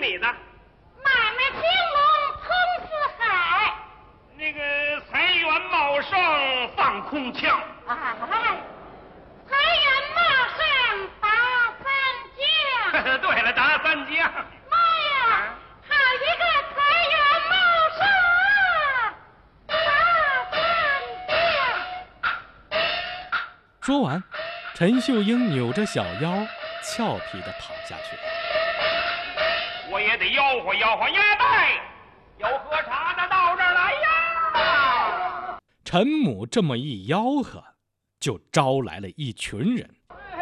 里子。 买卖兴隆通四海。 那个财源茂盛放空腔。 哎，财源茂盛打三江。 对了，打三江。 妈呀，好一个财源茂盛啊！打三江。 说完，陈秀英扭着小腰，俏皮地跑下去了。 我也得吆喝吆喝，呀拜，有喝茶的到这儿来呀！ 陈母这么一吆喝，就招来了一群人。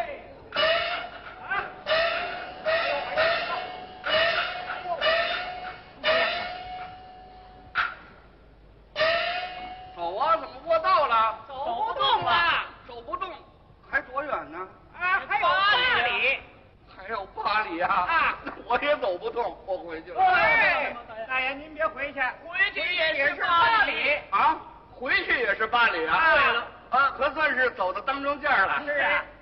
走啊，怎么过道了？ 走不动了， 走不动，还多远呢？ 啊，还有8里。 还有8里啊！ 啊， 我也走不动，我回去了。 哎，大爷您别回去，回去也是8里啊，回去也是8里啊！ 对了， 啊，可算是走到当中间了。 是啊。